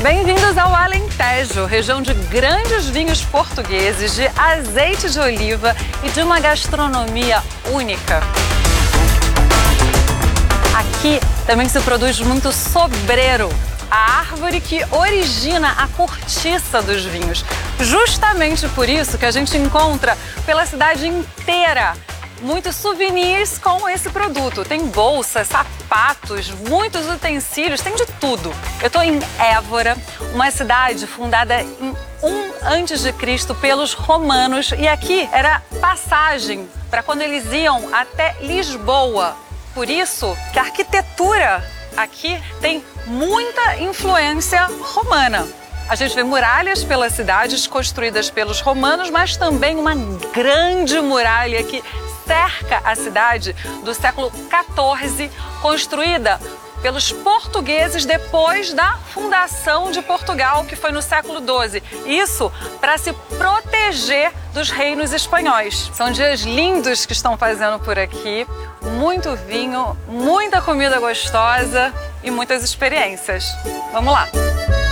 Bem-vindos ao Alentejo, região de grandes vinhos portugueses, de azeite de oliva e de uma gastronomia única. Aqui também se produz muito sobreiro, a árvore que origina a cortiça dos vinhos. Justamente por isso que a gente encontra pela cidade inteira muitos souvenirs com esse produto. Tem bolsas, sapatos, muitos utensílios, tem de tudo. Eu estou em Évora, uma cidade fundada em 1 a.C. pelos romanos, e aqui era passagem para quando eles iam até Lisboa. Por isso que a arquitetura aqui tem muita influência romana. A gente vê muralhas pelas cidades construídas pelos romanos, mas também uma grande muralha que cerca a cidade do século XIV, construída pelos portugueses depois da fundação de Portugal, que foi no século XII. Isso para se proteger dos reinos espanhóis. São dias lindos que estão fazendo por aqui, muito vinho, muita comida gostosa e muitas experiências. Vamos lá!